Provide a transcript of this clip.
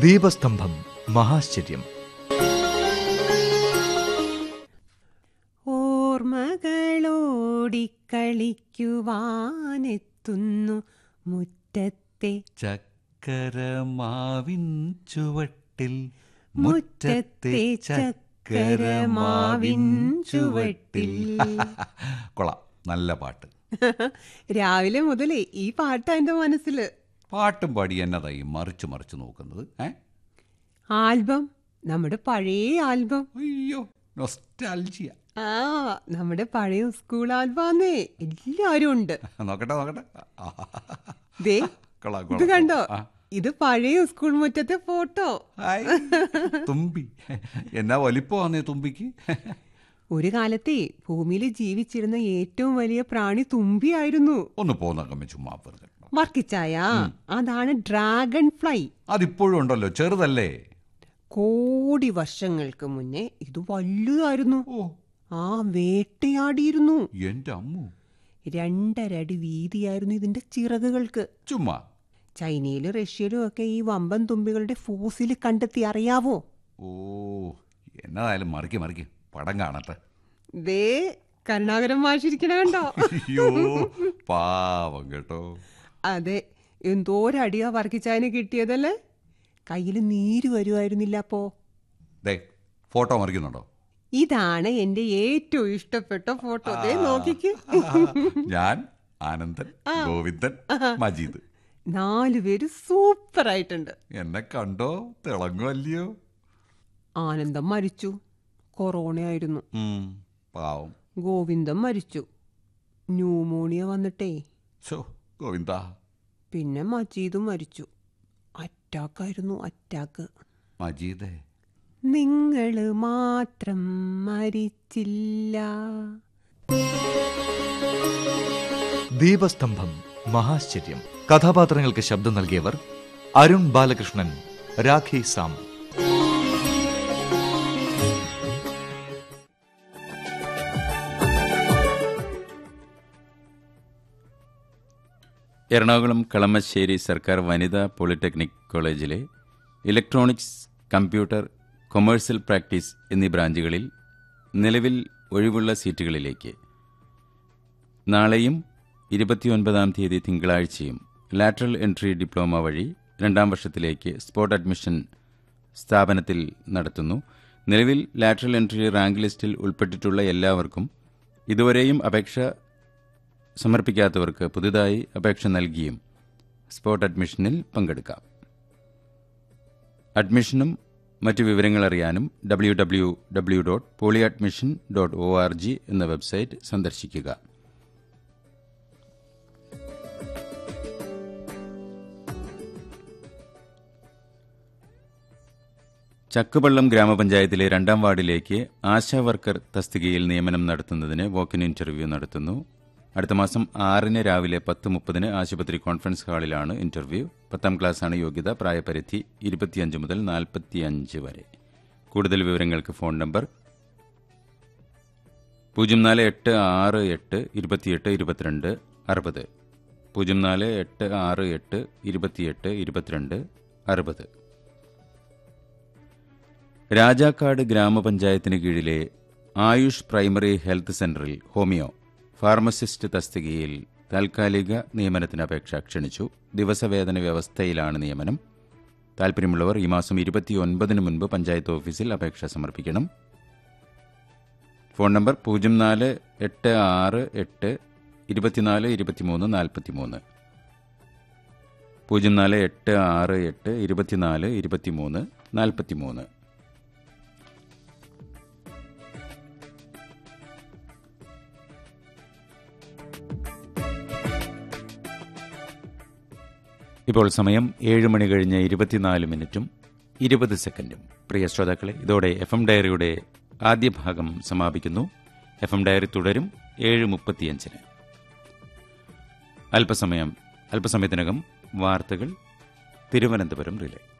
ദീപസ്തംഭം മഹാശ്ചര്യം. ഓർമ്മകളോടിക്കളിക്കുവാനെത്തുന്നു മുറ്റത്തെ ചക്കരമാവിൻ ചുവട്ടിൽ, മുറ്റത്തെ ചക്കരമാവിൻ ചുവട്ടിൽ. കൊള്ളാം, നല്ല പാട്ട്. രാവിലെ മുതലേ ഈ പാട്ടാ എന്റെ മനസ്സില്. പാട്ടും പാടി എന്നതായി മറിച്ച് മറിച്ച് നോക്കുന്നത്. ആൽബം, നമ്മുടെ പഴയ ആൽബം. അയ്യോ, നൊസ്റ്റാൾജിയ. നമ്മുടെ പഴയ സ്കൂൾ ആൽബാന്നേ, എല്ലാരും ഉണ്ട്. നോക്കട്ടെ നോക്കട്ടെ. ദേ, കൊള്ളാം, ഇത് കണ്ടോ, ഇത് പഴയ സ്കൂൾ മുറ്റത്തെ ഫോട്ടോ. തുമ്പി എന്നാ വലിപ്പമാന്നേ തുമ്പിക്ക്. ഒരു കാലത്തെ ഭൂമിയിൽ ജീവിച്ചിരുന്ന ഏറ്റവും വലിയ പ്രാണി തുമ്പിയായിരുന്നു. ഒന്ന് പോന്നക്കമ്മ ചുമ്മാ വെറുതെ. വർക്കിച്ചായ, അതാണ് ഡ്രാഗൺ ഫ്ലൈ. അതിപ്പോഴും ഉണ്ടല്ലോ, ചെറുതല്ലേ? കോടി വർഷങ്ങൾക്ക് മുന്നേ ഇത് വലുതായിരുന്നു. വേട്ടയാടിയിരുന്നു. എന്റെ അമ്മു, 2.5 അടി വീതിയായിരുന്നു ഇതിന്റെ ചിറകുകൾക്ക്. ചുമ്മാ. ചൈനയിലും റഷ്യയിലും ഒക്കെ ഈ വമ്പൻ തുമ്പികളുടെ ഫോസിൽ കണ്ടെത്തി, അറിയാവോ? ഓ, എന്നതായാലും മറിക്ക് മറിക്ക്, പടം കാണട്ടെ. ദേ, കരുണാകരൻ മാഷിരിക്കണ കണ്ടോ? അയ്യോ, പാവം കേട്ടോ. അതെ, എന്തോരടിയാ വർക്കിച്ചായന് കിട്ടിയതല്ലേ. കയ്യിൽ നീര് വരുമായിരുന്നില്ല. അപ്പോ ദേ, ഫോട്ടോ മറിക്കുന്നുണ്ടോ? ഇതാണ് എന്റെ ഏറ്റവും ഇഷ്ടപ്പെട്ട ഫോട്ടോ. ദേ നോക്കിക്ക്. ഞാൻ, ആനന്ദൻ, ഗോവിന്ദൻ, മജീദ്, 4 പേര് സൂപ്പർ ആയിട്ടുണ്ട്. എന്നെ കണ്ടോ, തിളങ്ങുമല്ലയോ? ആനന്ദം മരിച്ചു, കൊറോണ ആയിരുന്നു. പാവം. ഗോവിന്ദൻ മരിച്ചു, ന്യൂമോണിയ വന്നിട്ടേ. ഗോവിന്ദ. പിന്നെ മജീദും മരിച്ചു, അറ്റാക്കായിരുന്നു, അറ്റാക്ക്. മജീദേ, നിങ്ങള് മാത്രം മരിച്ചില്ല. ദീപസ്തംഭം മഹാശ്ചര്യം. കഥാപാത്രങ്ങൾക്ക് ശബ്ദം നൽകിയവർ അരുൺ ബാലകൃഷ്ണൻ, രാഖി സാം. എറണാകുളം കളമശ്ശേരി സർക്കാർ വനിതാ പോളിടെക്നിക് കോളേജിലെ ഇലക്ട്രോണിക്സ്, കമ്പ്യൂട്ടർ, കൊമേഴ്സ്യൽ പ്രാക്ടീസ് എന്നീ ബ്രാഞ്ചുകളിൽ നിലവിൽ ഒഴിവുള്ള സീറ്റുകളിലേക്ക് നാളെയും 29-ാം തീയതി തിങ്കളാഴ്ചയും ലാറ്ററൽ എൻട്രി ഡിപ്ലോമ വഴി 2ാം വർഷത്തിലേക്ക് സ്പോട്ട് അഡ്മിഷൻ സ്ഥാപനത്തിൽ നടത്തുന്നു. നിലവിൽ ലാറ്ററൽ എൻട്രി റാങ്ക് ലിസ്റ്റിൽ ഉൾപ്പെട്ടിട്ടുള്ള എല്ലാവർക്കും ഇതുവരെയും അപേക്ഷ സമർപ്പിക്കാത്തവർക്ക് പുതുതായി അപേക്ഷ നൽകിയും സ്പോട്ട് അഡ്മിഷനിൽ പങ്കെടുക്കാം. അഡ്മിഷനും മറ്റു വിവരങ്ങൾ അറിയാനും www.polyadmission.org എന്ന വെബ്സൈറ്റ് സന്ദർശിക്കുക. ചക്കുപള്ളം ഗ്രാമപഞ്ചായത്തിലെ 2ാം വാർഡിലേക്ക് ആശാ വർക്കർ തസ്തികയിൽ നിയമനം നടത്തുന്നതിന് വോക്കിൻ ഇന്റർവ്യൂ നടത്തുന്നു. അടുത്ത മാസം 6-ന് രാവിലെ 10:30 ആശുപത്രി കോൺഫറൻസ് ഹാളിലാണ് ഇന്റർവ്യൂ. 10ാം ക്ലാസ്സാണ് യോഗ്യത. പ്രായപരിധി 25 മുതൽ 45 വരെ. കൂടുതൽ വിവരങ്ങൾക്ക് ഫോൺ നമ്പർ 0486828260, 0486828260. രാജാക്കാട് ഗ്രാമപഞ്ചായത്തിന് കീഴിലെ ആയുഷ് പ്രൈമറി ഹെൽത്ത് സെന്ററിൽ ഹോമിയോ ഫാർമസിസ്റ്റ് തസ്തികയിൽ താൽക്കാലിക നിയമനത്തിന് അപേക്ഷ ക്ഷണിച്ചു. ദിവസവേതന വ്യവസ്ഥയിലാണ് നിയമനം. താൽപ്പര്യമുള്ളവർ ഈ മാസം 29-ന് മുൻപ് പഞ്ചായത്ത് ഓഫീസിൽ അപേക്ഷ സമർപ്പിക്കണം. Phone number 048682423443, 048682424343. ഇപ്പോൾ സമയം 7:24:20 പ്രിയ ശ്രോതാക്കളെ, ഇതോടെ FM ഡയറിയുടെ ആദ്യ ഭാഗം സമാപിക്കുന്നു. FM ഡയറി തുടരും 7:35. അല്പസമയത്തിനകം വാർത്തകൾ തിരുവനന്തപുരം റിലേ.